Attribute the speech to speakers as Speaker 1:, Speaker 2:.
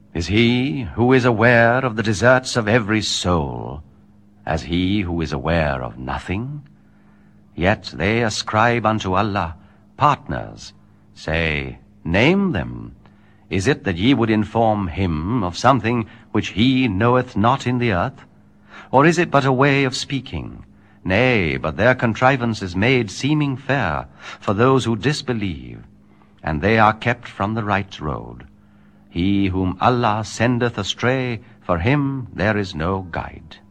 Speaker 1: Is he who is aware of the deserts of every soul as he who is aware of nothing? Yet they ascribe unto Allah partners. Say, name them. Is it that ye would inform him of something which he knoweth not in the earth? Or is it but a way of speaking? Nay, but their contrivance is made seeming fair for those who disbelieve, and they are kept from the right road. He whom Allah sendeth astray, for him there is no guide.